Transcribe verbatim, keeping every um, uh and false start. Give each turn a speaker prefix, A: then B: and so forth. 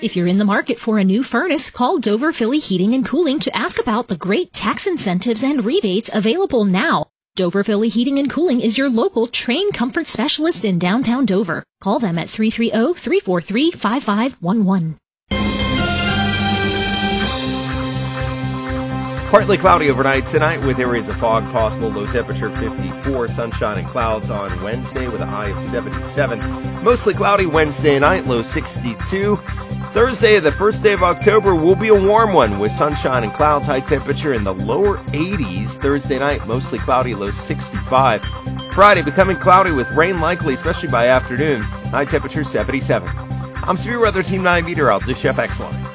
A: If you're in the market for a new furnace, call Dover Philly Heating and Cooling to ask about the great tax incentives and rebates available now. Dover Philly Heating and Cooling is your local Trane comfort specialist in downtown Dover. Call them at three three zero, three four three, five five one one.
B: Partly cloudy overnight tonight with areas of fog possible. Low temperature fifty-four. Sunshine and clouds on Wednesday with a high of seventy-seven. Mostly cloudy Wednesday night, low sixty-two. Thursday, the first day of October, will be a warm one with sunshine and clouds. High temperature in the lower eighties. Thursday night, mostly cloudy, low sixty-five. Friday, becoming cloudy with rain likely, especially by afternoon. High temperature seventy-seven. I'm Severe Weather Team nine meteorologist Jeff Exline.